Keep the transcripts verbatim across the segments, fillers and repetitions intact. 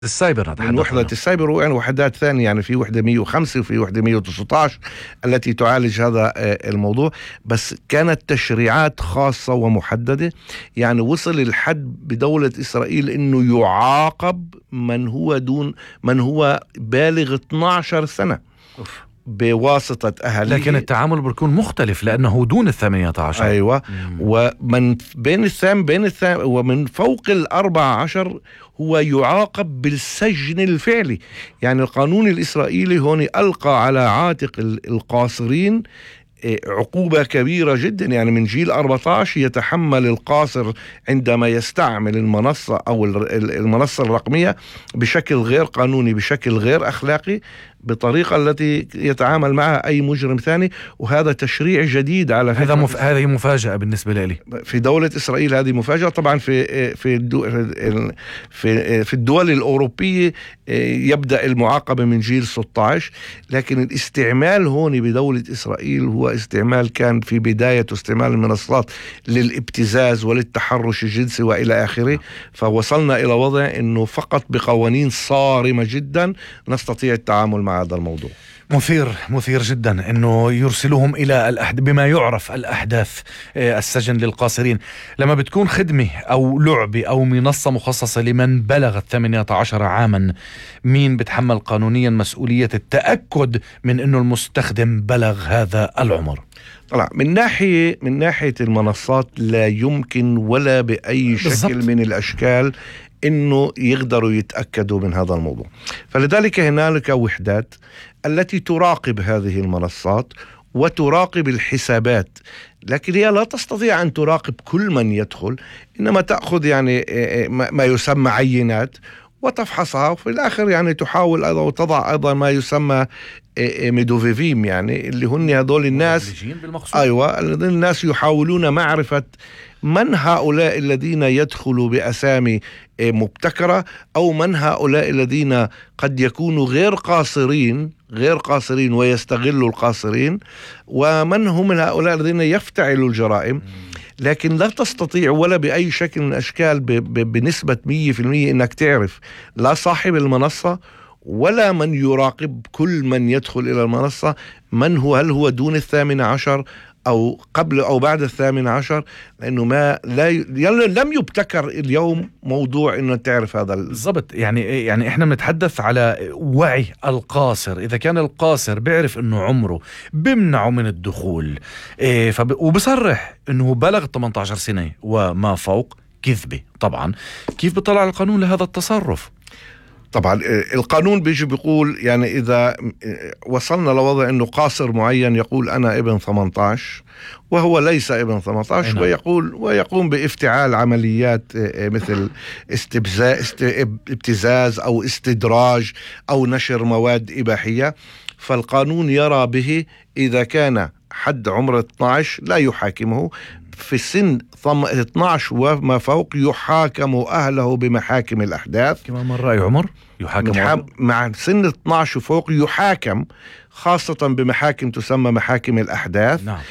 السايبر من وحدة السايبر، ويعني وحدات ثانية، يعني في وحدة مية وخمسة وفي وحدة مية وتسعة عشر التي تعالج هذا الموضوع. بس كانت تشريعات خاصة ومحددة، يعني وصل الحد بدولة إسرائيل إنه يعاقب من هو دون من هو بالغ اثني عشر سنة أوف. بواسطة أهله. لكن التعامل بيكون مختلف لأنه دون الثمانية عشر. أيوة. مم. ومن بين الثام بين الثام ومن فوق الأربع عشر هو يعاقب بالسجن الفعلي. يعني القانون الإسرائيلي هون ألقى على عاتق القاصرين عقوبة كبيرة جدا. يعني من جيل أربعة عشر يتحمل القاصر عندما يستعمل المنصة أو المنصة الرقمية بشكل غير قانوني، بشكل غير أخلاقي، بطريقة التي يتعامل معها أي مجرم ثاني. وهذا تشريع جديد على هذا مف... هذه مفاجأة بالنسبة لي في دولة إسرائيل. هذه مفاجأة طبعا. في في الدو... في في الدول الأوروبية يبدأ المعاقبة من جيل ستة عشر، لكن الاستعمال هون بدولة إسرائيل هو استعمال كان في بداية استعمال المنصات للابتزاز وللتحرش الجنسي وإلى آخره. فوصلنا إلى وضع أنه فقط بقوانين صارمة جدا نستطيع التعامل مع هذا الموضوع. مثير مثير جدا انه يرسلوهم الى الأحد... بما يعرف الاحداث السجن للقاصرين. لما بتكون خدمة او لعبة او منصة مخصصة لمن بلغ الثمانية عشر عاما، مين بتحمل قانونيا مسؤولية التأكد من انه المستخدم بلغ هذا العمر؟ طلع من ناحية من ناحية المنصات لا يمكن ولا بأي شكل بالزبط. من الأشكال إنه يقدروا يتأكدوا من هذا الموضوع. فلذلك هنالك وحدات التي تراقب هذه المنصات وتراقب الحسابات، لكن هي لا تستطيع أن تراقب كل من يدخل، إنما تأخذ يعني ما يسمى عينات وتفحصها، وفي الآخر يعني تحاول أيضا وتضع أيضا ما يسمى ميدوفيفيم، يعني اللي هن هذول الناس. أيوة، الناس يحاولون معرفة من هؤلاء الذين يدخلوا بأسامي مبتكرة، أو من هؤلاء الذين قد يكونوا غير قاصرين غير قاصرين ويستغلوا القاصرين، ومن هم هؤلاء الذين يفتعلوا الجرائم. لكن لا تستطيع ولا بأي شكل من الأشكال بنسبة مية في المية أنك تعرف لا صاحب المنصة ولا من يراقب كل من يدخل إلى المنصة من هو، هل هو دون الثامن عشر أو قبل أو بعد الثامن عشر، لأنه ما لا ي... لم يبتكر اليوم موضوع إنه تعرف هذا بالضبط. يعني يعني إحنا بنتحدث على وعي القاصر. إذا كان القاصر بيعرف إنه عمره بمنعه من الدخول إيه فب... وبصرح إنه بلغ ثمانية عشر سنة وما فوق، كذبة طبعا. كيف بيطلع القانون لهذا التصرف؟ طبعا القانون بيجي بيقول يعني إذا وصلنا لوضع أنه قاصر معين يقول أنا ابن ثمانية عشر وهو ليس ابن ثمانية عشر، ويقول ويقوم بافتعال عمليات مثل استبزاز ابتزاز أو استدراج أو نشر مواد إباحية، فالقانون يرى به إذا كان حد عمر اثني عشر لا يحاكمه، في سن اثني عشر وما فوق يحاكم أهله بمحاكم الأحداث. كمان مرة أي عمر يحاكم مع سن اثني عشر فوق يحاكم خاصة بمحاكم تسمى محاكم الأحداث. نعم.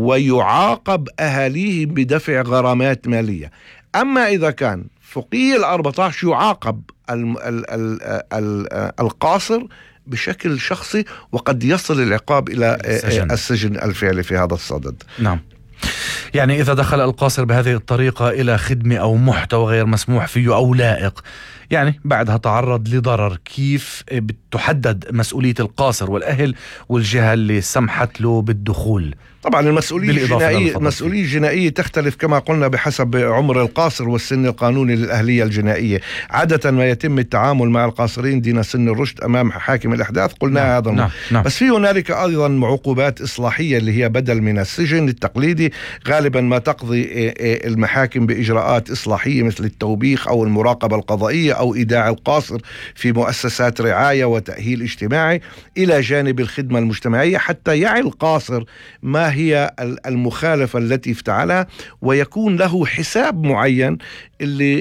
ويعاقب أهاليه بدفع غرامات مالية. أما إذا كان فوقي الأربعة عشر يعاقب ال ال ال ال القاصر بشكل شخصي، وقد يصل العقاب إلى السجن, السجن الفعلي في هذا الصدد. نعم. يعني إذا دخل القاصر بهذه الطريقة إلى خدمة أو محتوى غير مسموح فيه أو لائق، يعني بعدها تعرض لضرر، كيف بتحدد مسؤولية القاصر والأهل والجهة اللي سمحت له بالدخول؟ طبعا المسؤولية الجنائية المسؤولية الجنائية تختلف كما قلنا بحسب عمر القاصر والسن القانوني للأهلية الجنائية. عادة ما يتم التعامل مع القاصرين دين سن الرشد أمام حاكم الأحداث، قلنا نعم. هذا نعم. نعم. بس في هنالك أيضا عقوبات إصلاحية اللي هي بدل من السجن التقليدي، غالبا ما تقضي المحاكم بإجراءات إصلاحية مثل التوبيخ أو المراقبة القضائية أو إيداع القاصر في مؤسسات رعاية وتأهيل اجتماعي إلى جانب الخدمة المجتمعية، حتى يعي القاصر ما هي المخالفة التي افتعلها ويكون له حساب معين اللي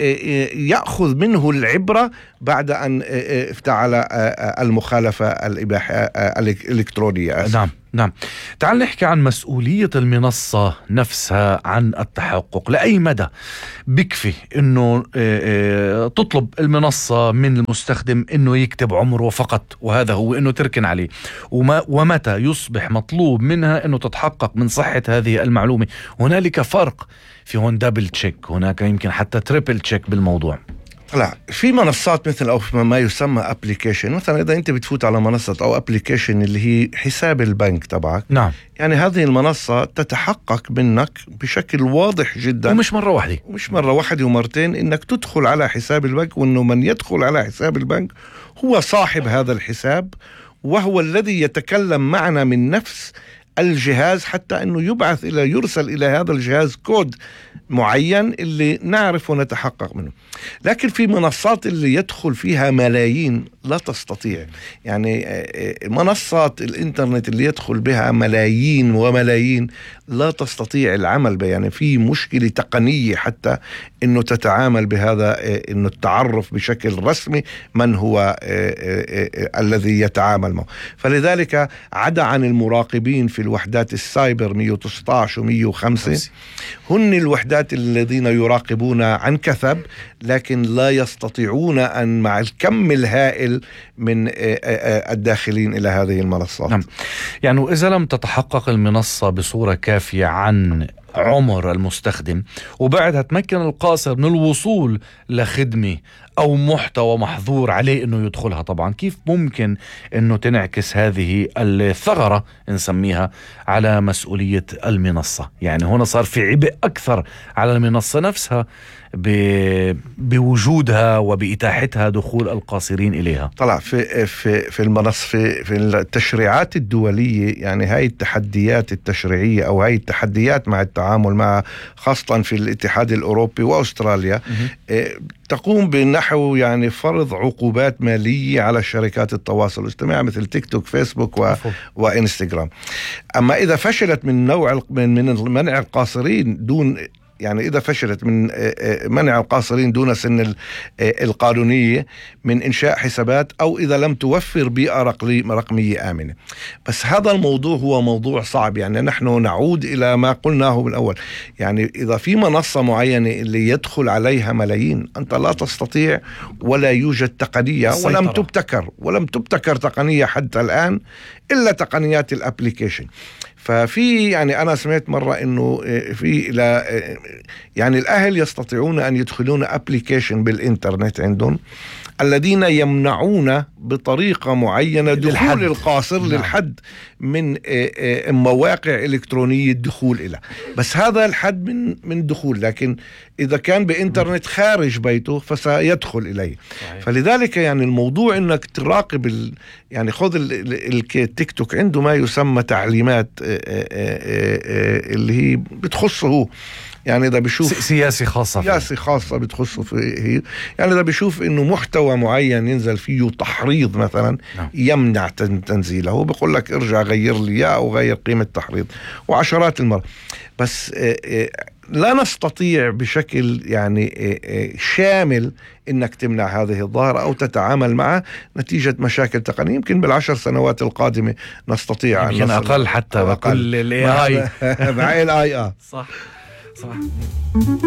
يأخذ منه العبرة بعد أن افتعل المخالفة الإباحية الإلكترونية. نعم. نعم. تعال نحكي عن مسؤولية المنصة نفسها عن التحقق. لأي مدى بكفي أنه تطلب المنصة من المستخدم أنه يكتب عمره فقط وهذا هو، أنه تركن عليه، وما ومتى يصبح مطلوب منها أنه تتحقق من صحة هذه المعلومة؟ هنالك فرق، في هون دبل تشيك، هناك يمكن حتى تريبل تشيك بالموضوع. لا، في منصات مثل أو ما يسمى ابليكيشن. مثلا إذا أنت بتفوت على منصة أو ابليكيشن اللي هي حساب البنك تبعك، نعم، يعني هذه المنصة تتحقق منك بشكل واضح جدا، ومش مرة واحدة، مش مرة واحدة ومرتين، إنك تدخل على حساب البنك، وإنه من يدخل على حساب البنك هو صاحب هذا الحساب، وهو الذي يتكلم معنا من نفس الجهاز، حتى أنه يبعث إلى يرسل إلى هذا الجهاز كود معين اللي نعرف ونتحقق منه. لكن في منصات اللي يدخل فيها ملايين لا تستطيع، يعني منصات الإنترنت اللي يدخل بها ملايين وملايين لا تستطيع العمل بها، يعني في مشكلة تقنية حتى أنه تتعامل بهذا، أنه التعرف بشكل رسمي من هو الذي يتعامل معه. فلذلك عدا عن المراقبين في الوحدات السايبر مية وتسعة عشر ومية وخمسة، هن الوحدات الذين يراقبون عن كثب، لكن لا يستطيعون أن مع الكم الهائل من الداخلين إلى هذه المنصات. نعم. يعني إذا لم تتحقق المنصة بصورة كافية عن عمر المستخدم، وبعدها تمكن القاصر من الوصول لخدمة أو محتوى محظور عليه أنه يدخلها، طبعا كيف ممكن أنه تنعكس هذه الثغرة نسميها على مسؤولية المنصة؟ يعني هنا صار في عبء أكثر على المنصة نفسها بوجودها وبإتاحتها دخول القاصرين إليها. طلع في في في المنصة في في التشريعات الدولية، يعني هاي التحديات التشريعية أو هاي التحديات مع التعامل مع، خاصة في الاتحاد الأوروبي وأستراليا، تقوم بنحو يعني فرض عقوبات مالية على شركات التواصل الاجتماعي مثل تيك توك، فيسبوك و... وإنستغرام. أما إذا فشلت من نوع من من منع القاصرين دون، يعني إذا فشلت من منع القاصرين دون سن القانونية من إنشاء حسابات، أو إذا لم توفر بيئة رقمية آمنة. بس هذا الموضوع هو موضوع صعب، يعني نحن نعود إلى ما قلناه بالأول، يعني إذا في منصة معينة اللي يدخل عليها ملايين، أنت لا تستطيع ولا يوجد تقنية ولم تبتكر ولم تبتكر تقنية حتى الآن إلا تقنيات الابليكيشن. ففي يعني أنا سمعت مرة إنه في إلى يعني الأهل يستطيعون أن يدخلون أبليكيشن بالإنترنت عندهم الذين يمنعون بطريقة معينة دخول للحد. القاصر نعم. للحد من مواقع إلكترونية الدخول إلى، بس هذا الحد من من دخول، لكن إذا كان بإنترنت خارج بيته فسيدخل إليه. صحيح. فلذلك يعني الموضوع إنك تراقب ال... يعني خذ التيك توك عنده ما يسمى تعليمات اللي هي بتخصه هو، يعني إذا بيشوف سياسي خاصة سياسي خاصة بتخصه فيه، يعني إذا بيشوف إنه محتوى معين ينزل فيه تحريض مثلا نعم. يمنع تنزيله، بيقول لك ارجع غير لي إياه أو غير قيمة تحريض، وعشرات المرات. بس لا نستطيع بشكل يعني شامل إنك تمنع هذه الظاهرة أو تتعامل معها نتيجة مشاكل تقنية. يمكن بالعشر سنوات القادمة نستطيع، يمكن أقل حتى بكل ال إيه آي مع ال آي آي. صح صح.